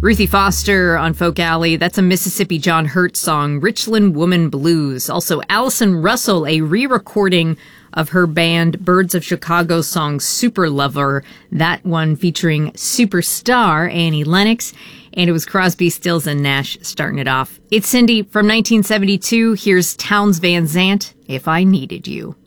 Ruthie Foster on Folk Alley, that's a Mississippi John Hurt song, Richland Woman Blues. Also, Allison Russell, a re-recording of her band Birds of Chicago song Super Lover, that one featuring superstar Annie Lennox, and it was Crosby, Stills, and Nash starting it off. It's Cindy from 1972. Here's Townes Van Zandt, If I Needed You.